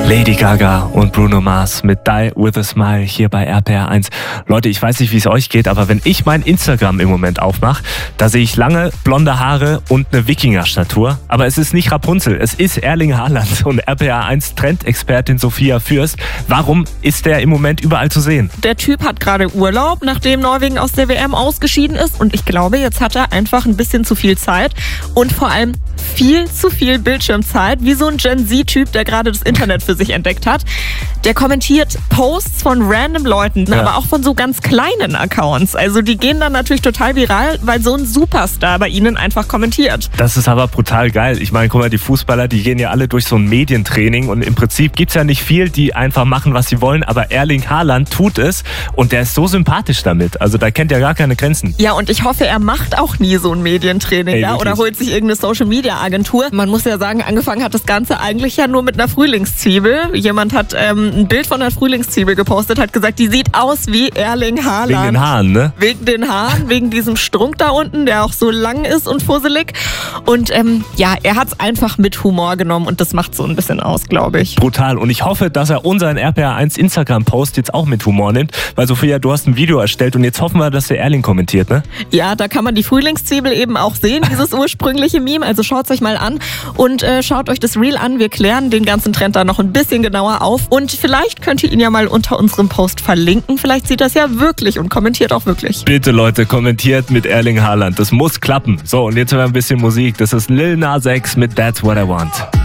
Lady Gaga und Bruno Mars mit Die With A Smile hier bei RPR 1. Leute, ich weiß nicht, wie es euch geht, aber wenn ich mein Instagram im Moment aufmache, da sehe ich lange blonde Haare und eine Wikinger-Statur. Aber es ist nicht Rapunzel, es ist Erling Haaland und RPR 1 Trendexpertin Sophia Fürst. Warum ist der im Moment überall zu sehen? Der Typ hat gerade Urlaub, nachdem Norwegen aus der WM ausgeschieden ist. Und ich glaube, jetzt hat er einfach ein bisschen zu viel Zeit und vor allem viel zu viel Bildschirmzeit, wie so ein Gen-Z-Typ, der gerade das Internet für sich entdeckt hat. Der kommentiert Posts von random Leuten, aber auch von so ganz kleinen Accounts. Also die gehen dann natürlich total viral, weil so ein Superstar bei ihnen einfach kommentiert. Das ist aber brutal geil. Ich meine, guck mal, die Fußballer, die gehen ja alle durch so ein Medientraining und im Prinzip gibt's ja nicht viel, die einfach machen, was sie wollen, aber Erling Haaland tut es und der ist so sympathisch damit. Also da kennt er gar keine Grenzen. Ja, und ich hoffe, er macht auch nie so ein Medientraining, oder holt sich irgendeine Social-Media-Agentur. Man muss ja sagen, angefangen hat das Ganze eigentlich ja nur mit einer Frühlingszwiebel. Jemand hat ein Bild von einer Frühlingszwiebel gepostet, hat gesagt, die sieht aus wie Erling Haaland. Wegen den Haaren, ne? Wegen den Haaren, wegen diesem Strunk da unten, der auch so lang ist und fusselig. Und er hat es einfach mit Humor genommen und das macht so ein bisschen aus, glaube ich. Brutal. Und ich hoffe, dass er unseren RPR 1 Instagram-Post jetzt auch mit Humor nimmt, weil Sophia, du hast ein Video erstellt und jetzt hoffen wir, dass der Erling kommentiert, ne? Ja, da kann man die Frühlingszwiebel eben auch sehen, dieses ursprüngliche Meme. Also schaut euch mal an und schaut euch das Reel an. Wir klären den ganzen Trend da noch ein bisschen genauer auf und vielleicht könnt ihr ihn ja mal unter unserem Post verlinken. Vielleicht sieht das ja wirklich und kommentiert auch wirklich. Bitte Leute, kommentiert mit Erling Haaland. Das muss klappen. So, und jetzt hören wir ein bisschen Musik. Das ist Lil Nas X mit That's What I Want.